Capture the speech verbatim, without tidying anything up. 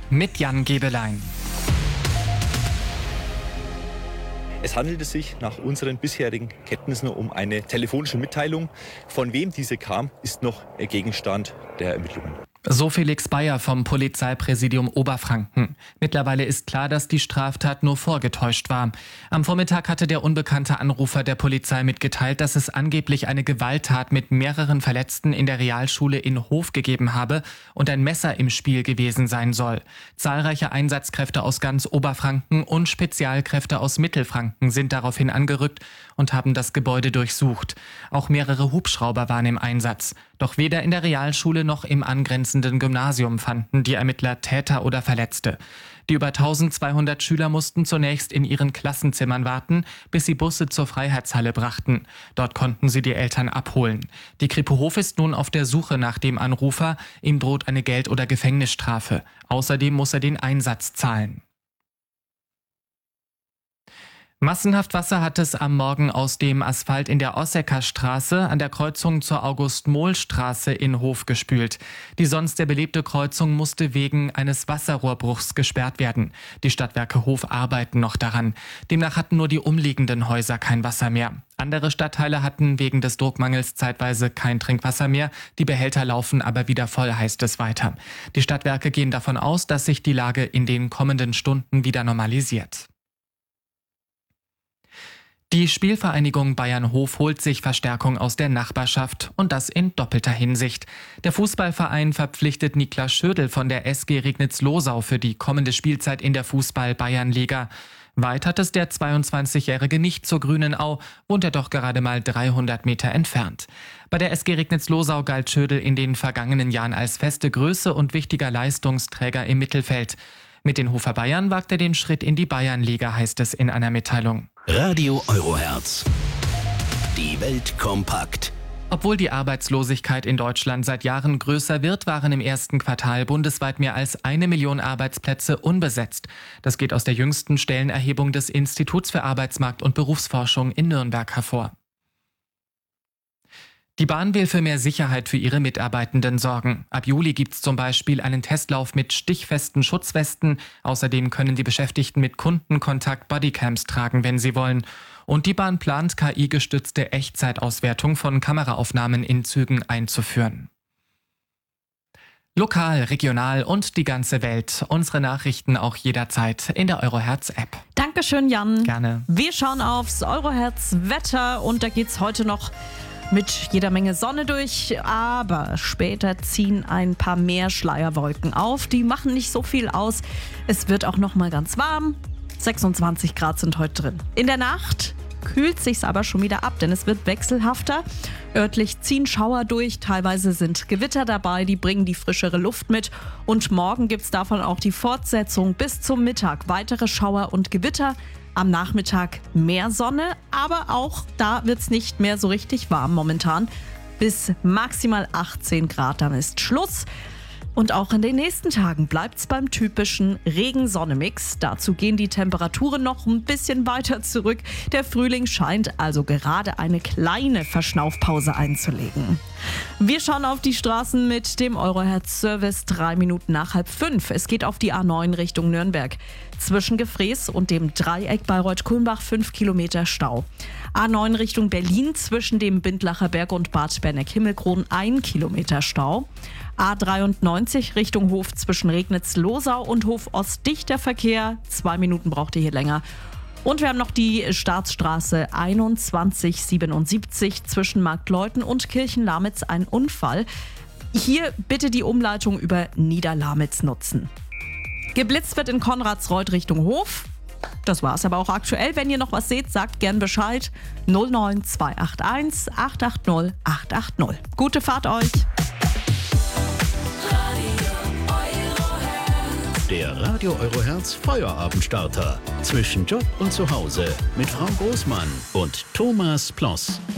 mit Jan Gebelein. Es handelte sich nach unseren bisherigen Kenntnissen um eine telefonische Mitteilung. Von wem diese kam, ist noch Gegenstand der Ermittlungen. So Felix Bayer vom Polizeipräsidium Oberfranken. Mittlerweile ist klar, dass die Straftat nur vorgetäuscht war. Am Vormittag hatte der unbekannte Anrufer der Polizei mitgeteilt, dass es angeblich eine Gewalttat mit mehreren Verletzten in der Realschule in Hof gegeben habe und ein Messer im Spiel gewesen sein soll. Zahlreiche Einsatzkräfte aus ganz Oberfranken und Spezialkräfte aus Mittelfranken sind daraufhin angerückt und haben das Gebäude durchsucht. Auch mehrere Hubschrauber waren im Einsatz. Doch weder in der Realschule noch im angrenzenden Gymnasium fanden die Ermittler Täter oder Verletzte. Die über eintausendzweihundert Schüler mussten zunächst in ihren Klassenzimmern warten, bis sie Busse zur Freiheitshalle brachten. Dort konnten sie die Eltern abholen. Die Kripo Hof ist nun auf der Suche nach dem Anrufer. Ihm droht eine Geld- oder Gefängnisstrafe. Außerdem muss er den Einsatz zahlen. Massenhaft Wasser hat es am Morgen aus dem Asphalt in der Ossecker Straße an der Kreuzung zur August-Mohl-Straße in Hof gespült. Die sonst sehr belebte Kreuzung musste wegen eines Wasserrohrbruchs gesperrt werden. Die Stadtwerke Hof arbeiten noch daran. Demnach hatten nur die umliegenden Häuser kein Wasser mehr. Andere Stadtteile hatten wegen des Druckmangels zeitweise kein Trinkwasser mehr. Die Behälter laufen aber wieder voll, heißt es weiter. Die Stadtwerke gehen davon aus, dass sich die Lage in den kommenden Stunden wieder normalisiert. Die Spielvereinigung Bayern-Hof holt sich Verstärkung aus der Nachbarschaft und das in doppelter Hinsicht. Der Fußballverein verpflichtet Niklas Schödel von der S G Regnitz-Losau für die kommende Spielzeit in der Fußball-Bayernliga. Weit hat es der zweiundzwanzigjährige nicht zur Grünen Au, wohnt er doch gerade mal dreihundert Meter entfernt. Bei der S G Regnitz-Losau galt Schödel in den vergangenen Jahren als feste Größe und wichtiger Leistungsträger im Mittelfeld. Mit den Hofer Bayern wagt er den Schritt in die Bayernliga, heißt es in einer Mitteilung. Radio Euroherz. Die Welt kompakt. Obwohl die Arbeitslosigkeit in Deutschland seit Jahren größer wird, waren im ersten Quartal bundesweit mehr als eine Million Arbeitsplätze unbesetzt. Das geht aus der jüngsten Stellenerhebung des Instituts für Arbeitsmarkt- und Berufsforschung in Nürnberg hervor. Die Bahn will für mehr Sicherheit für ihre Mitarbeitenden sorgen. Ab Juli gibt es zum Beispiel einen Testlauf mit stichfesten Schutzwesten. Außerdem können die Beschäftigten mit Kundenkontakt Bodycams tragen, wenn sie wollen. Und die Bahn plant, K I-gestützte Echtzeitauswertung von Kameraaufnahmen in Zügen einzuführen. Lokal, regional und die ganze Welt. Unsere Nachrichten auch jederzeit in der Euroherz-App. Dankeschön, Jan. Gerne. Wir schauen aufs Euroherz-Wetter und da geht's heute noch mit jeder Menge Sonne durch, aber später ziehen ein paar mehr Schleierwolken auf. Die machen nicht so viel aus. Es wird auch noch mal ganz warm. sechsundzwanzig Grad sind heute drin. In der Nacht kühlt sich's aber schon wieder ab, denn es wird wechselhafter. Örtlich ziehen Schauer durch, teilweise sind Gewitter dabei, die bringen die frischere Luft mit. Und morgen gibt's davon auch die Fortsetzung bis zum Mittag. Weitere Schauer und Gewitter. Am Nachmittag mehr Sonne, aber auch da wird es nicht mehr so richtig warm momentan. Bis maximal achtzehn Grad, dann ist Schluss. Und auch in den nächsten Tagen bleibt es beim typischen Regen-Sonne-Mix. Dazu gehen die Temperaturen noch ein bisschen weiter zurück. Der Frühling scheint also gerade eine kleine Verschnaufpause einzulegen. Wir schauen auf die Straßen mit dem Eurohertz-Service drei Minuten nach halb fünf. Es geht auf die A neun Richtung Nürnberg. Zwischen Gefrees und dem Dreieck Bayreuth-Kulmbach fünf Kilometer Stau. A neun Richtung Berlin zwischen dem Bindlacher Berg und Bad Berneck-Himmelkron ein Kilometer Stau. A dreiundneunzig Richtung Hof zwischen Regnitz-Losau und Hof Ost dichter Verkehr. Zwei Minuten braucht ihr hier länger. Und wir haben noch die Staatsstraße einundzwanzig siebenundsiebzig zwischen Marktleuten und Kirchenlamitz ein Unfall. Hier bitte die Umleitung über Niederlamitz nutzen. Geblitzt wird in Konradsreuth Richtung Hof. Das war's aber auch aktuell. Wenn ihr noch was seht, sagt gern Bescheid. null neun zwei acht eins acht acht null acht acht null. Gute Fahrt euch! Der Radio Euroherz Feierabendstarter. Zwischen Job und Zuhause mit Frau Großmann und Thomas Ploss.